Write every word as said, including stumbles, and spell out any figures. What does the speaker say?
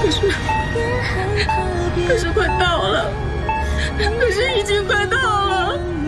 可是，可是快到了，可是已经快到了。